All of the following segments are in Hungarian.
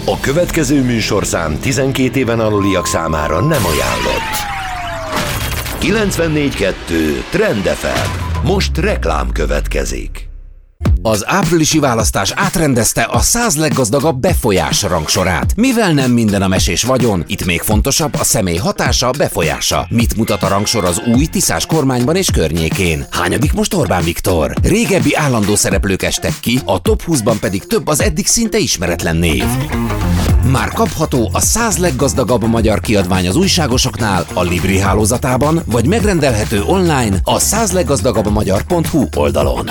A következő műsorszám 12 éven aluliak számára nem ajánlott. 94.2 Trend FM. Most reklám következik. Az áprilisi választás átrendezte a 100 leggazdagabb befolyás rangsorát. Mivel nem minden a mesés vagyon, itt még fontosabb a személy hatása, befolyása. Mit mutat a rangsor az új Tiszás kormányban és környékén? Hányadik most Orbán Viktor? Régebbi állandó szereplők estek ki, a top 20-ban pedig több az eddig szinte ismeretlen név. Már kapható a 100 leggazdagabb magyar kiadvány az újságosoknál, a Libri hálózatában, vagy megrendelhető online a 100leggazdagabbmagyar.hu oldalon.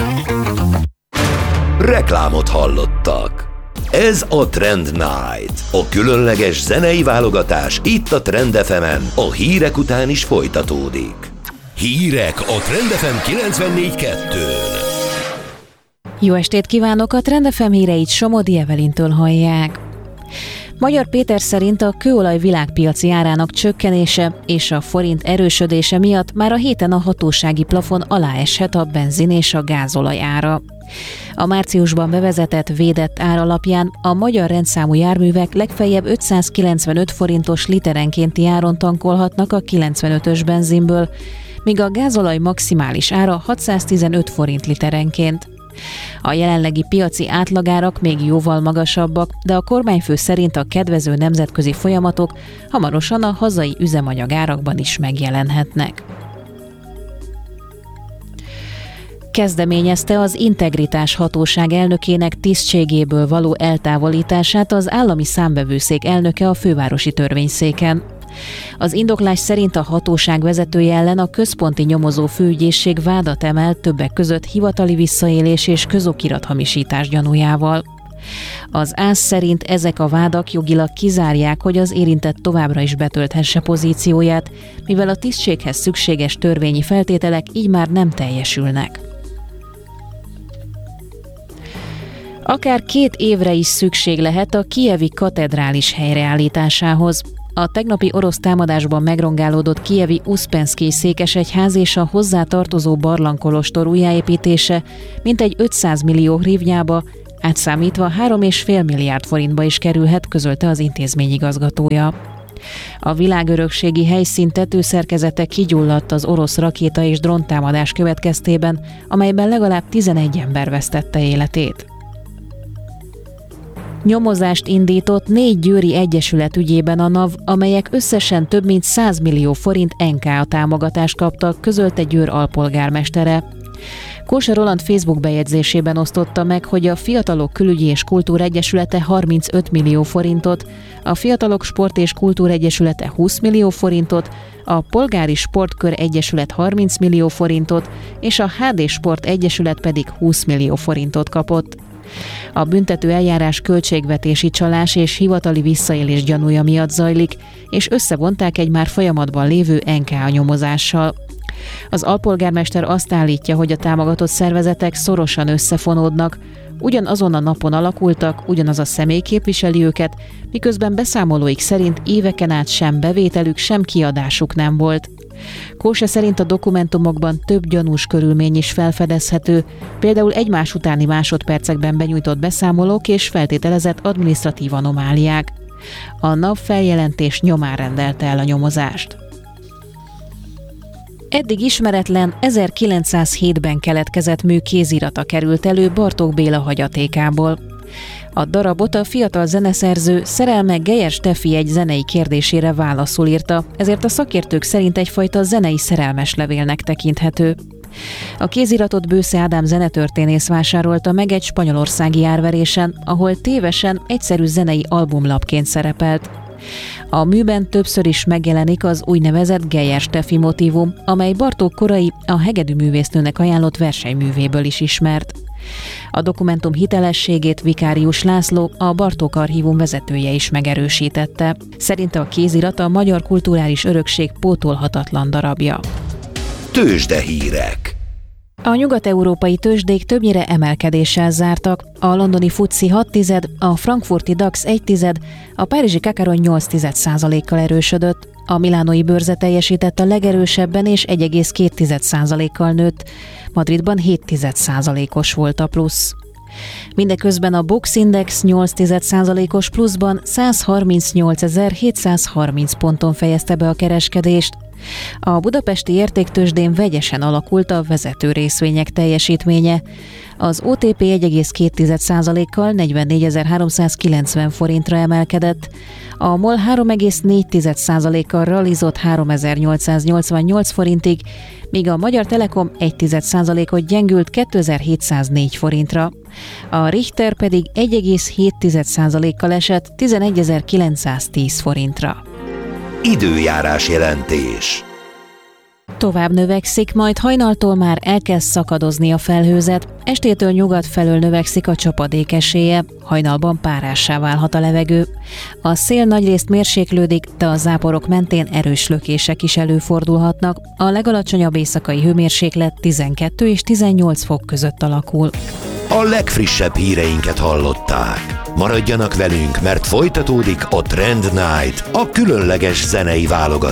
Reklámot hallottak. Ez a Trend Night, a különleges zenei válogatás itt a Trend FM-en, a hírek után is folytatódik. Hírek a Trend FM 94.2-n. Jó estét kívánok, a Trend FM híreit Somodi Evelintől hallják. Magyar Péter szerint a kőolaj világpiaci árának csökkenése és a forint erősödése miatt már a héten a hatósági plafon alá eshet a benzin és a gázolaj ára. A márciusban bevezetett védett ár alapján a magyar rendszámú járművek legfeljebb 595 forintos literenkénti áron tankolhatnak a 95-ös benzinből, míg a gázolaj maximális ára 615 forint literenként. A jelenlegi piaci átlagárak még jóval magasabbak, de a kormányfő szerint a kedvező nemzetközi folyamatok hamarosan a hazai üzemanyagárakban is megjelenhetnek. Kezdeményezte az Integritás Hatóság elnökének tisztségéből való eltávolítását az Állami Számvevőszék elnöke a Fővárosi Törvényszéken. Az indoklás szerint a hatóság vezetője ellen a Központi Nyomozó Főügyészség vádat emelt többek között hivatali visszaélés és közokirathamisítás gyanújával. Az ÁSZ szerint ezek a vádak jogilag kizárják, hogy az érintett továbbra is betölthesse pozícióját, mivel a tisztséghez szükséges törvényi feltételek így már nem teljesülnek. Akár 2 évre is szükség lehet a kijevi katedrális helyreállításához. A tegnapi orosz támadásban megrongálódott kijevi Uszpenszkij székesegyház és a hozzá tartozó barlangkolostor újjáépítése mintegy 500 millió hrivnyába, átszámítva 3,5 milliárd forintba is kerülhet, közölte az intézmény igazgatója. A világörökségi helyszín tetőszerkezete kigyulladt az orosz rakéta és dróntámadás következtében, amelyben legalább 11 ember vesztette életét. Nyomozást indított 4 győri egyesület ügyében a NAV, amelyek összesen több mint 100 millió forint NKA támogatást kaptak, közölte Győr alpolgármestere. Kósa Roland Facebook bejegyzésében osztotta meg, hogy a Fiatalok Külügyi és Kultúregyesülete 35 millió forintot, a Fiatalok Sport és Kultúregyesülete 20 millió forintot, a Polgári Sportkör Egyesület 30 millió forintot, és a HD Sport Egyesület pedig 20 millió forintot kapott. A büntető eljárás költségvetési csalás és hivatali visszaélés gyanúja miatt zajlik, és összevonták egy már folyamatban lévő NKA nyomozással. Az alpolgármester azt állítja, hogy a támogatott szervezetek szorosan összefonódnak, ugyanazon a napon alakultak, ugyanaz a személy képviseli őket, miközben beszámolóik szerint éveken át sem bevételük, sem kiadásuk nem volt. Kósa szerint a dokumentumokban több gyanús körülmény is felfedezhető, például egymás utáni másodpercekben benyújtott beszámolók és feltételezett adminisztratív anomáliák. A NAV feljelentés nyomán rendelte el a nyomozást. Eddig ismeretlen 1907-ben keletkezett mű kézirata került elő Bartók Béla hagyatékából. A darabot a fiatal zeneszerző szerelme Geyer Steffi egy zenei kérdésére válaszul írta, ezért a szakértők szerint egyfajta zenei szerelmes levélnek tekinthető. A kéziratot Bősze Ádám zenetörténész vásárolta meg egy spanyolországi árverésen, ahol tévesen egyszerű zenei albumlapként szerepelt. A műben többször is megjelenik az úgynevezett Geyer Steffi motívum, amely Bartók korai, a hegedű művésznőnek ajánlott versenyművéből is ismert. A dokumentum hitelességét Vikárius László, a Bartók Archívum vezetője is megerősítette. Szerinte a kézirat a magyar kulturális örökség pótolhatatlan darabja. Tőzsdehírek. A nyugat-európai tőzsdék többnyire emelkedéssel zártak. A londoni FTSE 6,1, a frankfurti DAX 1,1, a párizsi Kakaron 8,1%-kal erősödött. A milánói bőrze teljesített a legerősebben és 1,2%-kal nőtt. Madridban 0,7%-os volt a plusz. Mindeközben a Box Index 0,8%-os pluszban 138.730 ponton fejezte be a kereskedést. A budapesti értéktőzsdén vegyesen alakult a vezető részvények teljesítménye. Az OTP 1,2%-kal 44.390 forintra emelkedett, a MOL 3,4%-kal rallizott 3.888 forintig, míg a Magyar Telekom 1%-ot gyengült 2.704 forintra. A Richter pedig 1,7%-kal esett 11.910 forintra. Időjárás jelentés. Tovább növekszik, majd hajnaltól már elkezd szakadozni a felhőzet, estétől nyugat felől növekszik a csapadék esélye, hajnalban párássá válhat a levegő. A szél nagyrészt mérséklődik, de a záporok mentén erős lökések is előfordulhatnak, a legalacsonyabb éjszakai hőmérséklet 12 és 18 fok között alakul. A legfrissebb híreinket hallották. Maradjanak velünk, mert folytatódik a Trend Night, a különleges zenei válogatás.